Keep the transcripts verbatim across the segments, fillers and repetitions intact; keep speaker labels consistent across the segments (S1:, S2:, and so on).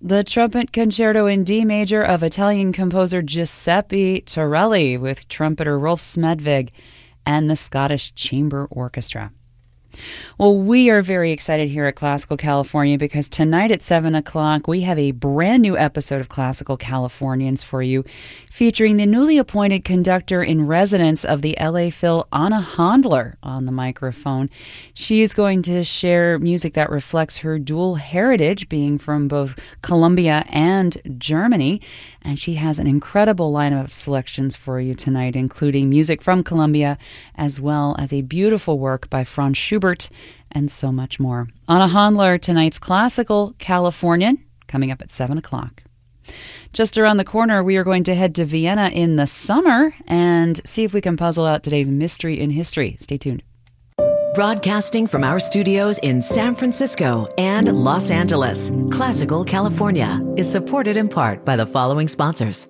S1: The Trumpet Concerto in D Major of Italian composer Giuseppe Torelli with trumpeter Rolf Smedvig and the Scottish Chamber Orchestra. Well, we are very excited here at Classical California because tonight at seven o'clock we have a brand new episode of Classical Californians for you, featuring the newly appointed conductor in residence of the L A Phil, Anna Handler, on the microphone. She is going to share music that reflects her dual heritage, being from both Colombia and Germany. And she has an incredible lineup of selections for you tonight, including music from Colombia, as well as a beautiful work by Franz Schubert, and so much more. Anna Handler, tonight's Classical Californian, coming up at seven o'clock. Just around the corner, we are going to head to Vienna in the summer and see if we can puzzle out today's mystery in history. Stay tuned.
S2: Broadcasting from our studios in San Francisco and Los Angeles, Classical California is supported in part by the following sponsors.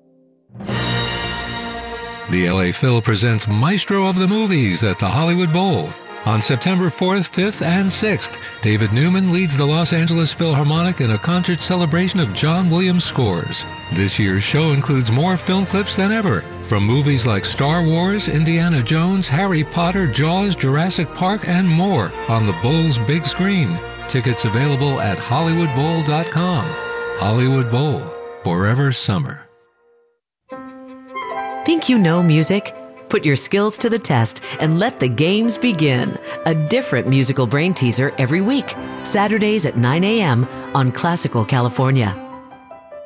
S3: The L A Phil presents Maestro of the Movies at the Hollywood Bowl. On September fourth, fifth, and sixth, David Newman leads the Los Angeles Philharmonic in a concert celebration of John Williams scores. This year's show includes more film clips than ever, from movies like Star Wars, Indiana Jones, Harry Potter, Jaws, Jurassic Park, and more on the Bowl's big screen. Tickets available at hollywood bowl dot com. Hollywood Bowl, forever summer.
S2: Think you know music? Put your skills to the test and let the games begin. A different musical brain teaser every week. Saturdays at nine a.m. on Classical California.